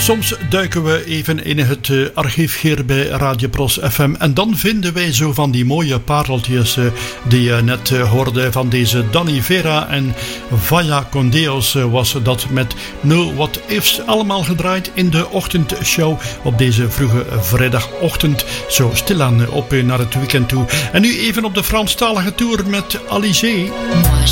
Soms duiken we even in het archief hier bij Radio Pros FM en dan vinden wij zo van die mooie pareltjes die je net hoorde van deze Danny Vera en Vaya con Dios was dat met No What Ifs, allemaal gedraaid in de ochtendshow op deze vroege vrijdagochtend, zo stilaan op naar het weekend toe. En nu even op de Franstalige tour met Alizé.